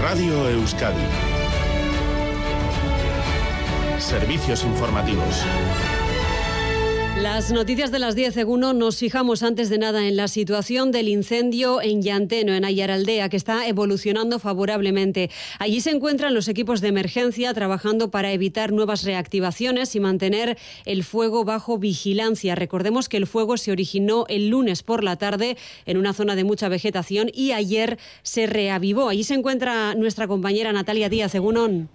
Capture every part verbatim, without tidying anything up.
Radio Euskadi. Servicios informativos. Las noticias de las diez, Eguno. Nos fijamos antes de nada en la situación del incendio en Llanteno, en Aiaraldea, que está evolucionando favorablemente. Allí se encuentran los equipos de emergencia trabajando para evitar nuevas reactivaciones y mantener el fuego bajo vigilancia. Recordemos que el fuego se originó el lunes por la tarde en una zona de mucha vegetación y ayer se reavivó. Allí se encuentra nuestra compañera Natalia Díaz. Egunon.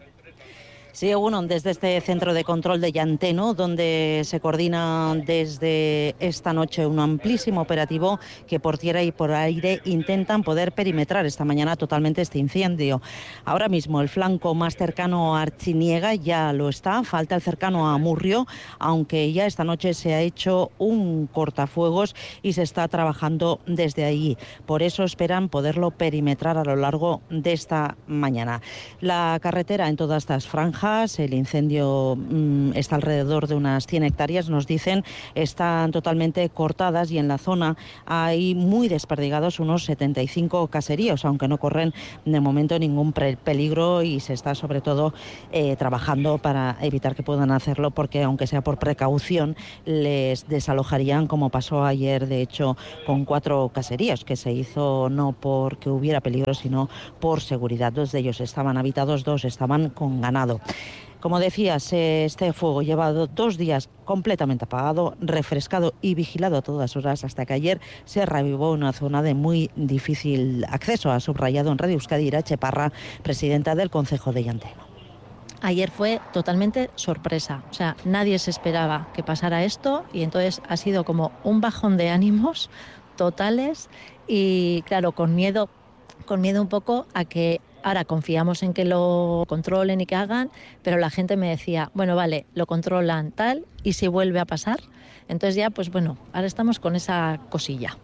Sí, bueno, desde este centro de control de Llanteno, donde se coordina desde esta noche un amplísimo operativo que por tierra y por aire intentan poder perimetrar esta mañana totalmente este incendio. Ahora mismo el flanco más cercano a Artziniega ya lo está, falta el cercano a Amurrio, aunque ya esta noche se ha hecho un cortafuegos y se está trabajando desde allí. Por eso esperan poderlo perimetrar a lo largo de esta mañana. La carretera en todas estas franjas, el incendio mmm, está alrededor de unas cien hectáreas, nos dicen, están totalmente cortadas y en la zona hay muy desperdigados unos setenta y cinco caseríos, aunque no corren de momento ningún peligro y se está sobre todo eh, trabajando para evitar que puedan hacerlo, porque aunque sea por precaución les desalojarían, como pasó ayer de hecho con cuatro caseríos, que se hizo no porque hubiera peligro sino por seguridad. Dos de ellos estaban habitados, dos estaban con ganado. Como decías, este fuego lleva dos días completamente apagado, refrescado y vigilado a todas horas hasta que ayer se reavivó una zona de muy difícil acceso. Ha subrayado en Radio Euskadi Irache Parra, presidenta del Concejo de Llanteno. Ayer fue totalmente sorpresa, o sea, nadie se esperaba que pasara esto y entonces ha sido como un bajón de ánimos totales y claro, con miedo, con miedo un poco a que ahora confiamos en que lo controlen y que hagan, pero la gente me decía, bueno, vale, lo controlan tal, y si vuelve a pasar, entonces ya, pues bueno, ahora estamos con esa cosilla.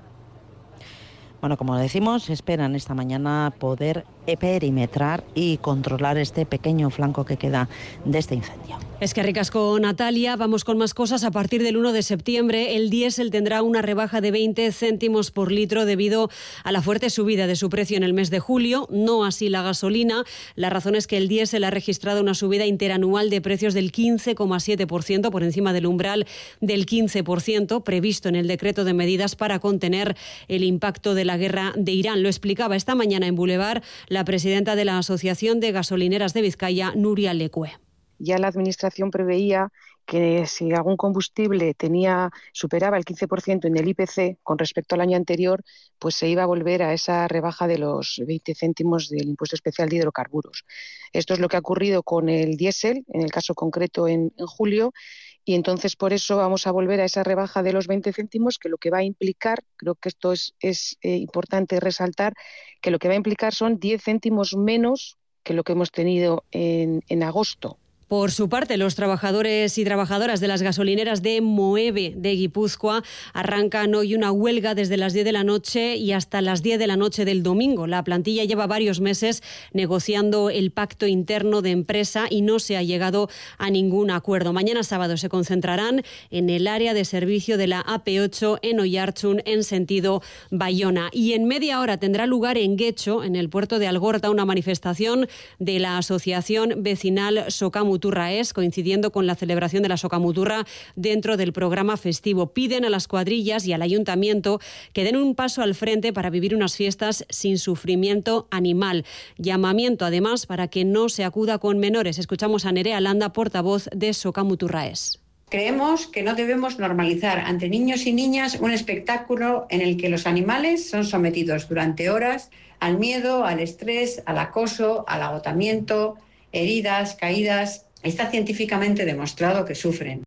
Bueno, como decimos, esperan esta mañana poder perimetrar y controlar este pequeño flanco que queda de este incendio. Es que ricasco, Natalia. Vamos con más cosas. A partir del uno de septiembre, el diésel tendrá una rebaja de veinte céntimos por litro debido a la fuerte subida de su precio en el mes de julio. No así la gasolina. La razón es que el diésel ha registrado una subida interanual de precios del quince coma siete por ciento, por encima del umbral del quince por ciento previsto en el decreto de medidas para contener el impacto de la guerra de Irán. Lo explicaba esta mañana en Boulevard la presidenta de la Asociación de Gasolineras de Vizcaya, Nuria Lecue. Ya la Administración preveía que si algún combustible tenía superaba el quince por ciento en el I P C con respecto al año anterior, pues se iba a volver a esa rebaja de los veinte céntimos del impuesto especial de hidrocarburos. Esto es lo que ha ocurrido con el diésel, en el caso concreto en, en julio, y entonces por eso vamos a volver a esa rebaja de los veinte céntimos, que lo que va a implicar, creo que esto es, es eh, importante resaltar, que lo que va a implicar son diez céntimos menos que lo que hemos tenido en, en agosto. Por su parte, los trabajadores y trabajadoras de las gasolineras de Moeve de Guipúzcoa arrancan hoy una huelga desde las diez de la noche y hasta las diez de la noche del domingo. La plantilla lleva varios meses negociando el pacto interno de empresa y no se ha llegado a ningún acuerdo. Mañana sábado se concentrarán en el área de servicio de la A P ocho en Oiartzun en sentido Bayona. Y en media hora tendrá lugar en Guecho, en el puerto de Algorta, una manifestación de la Asociación Vecinal Socamuturra Es, coincidiendo con la celebración de la Socamuturra dentro del programa festivo. Piden a las cuadrillas y al ayuntamiento que den un paso al frente para vivir unas fiestas sin sufrimiento animal. Llamamiento, además, para que no se acuda con menores. Escuchamos a Nerea Landa, portavoz de Socamuturra Es. Creemos que no debemos normalizar ante niños y niñas un espectáculo en el que los animales son sometidos durante horas al miedo, al estrés, al acoso, al agotamiento, heridas, caídas. Está científicamente demostrado que sufren.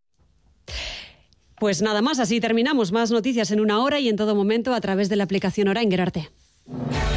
Pues nada más, así terminamos. Más noticias en una hora y en todo momento a través de la aplicación Orain Gerarte.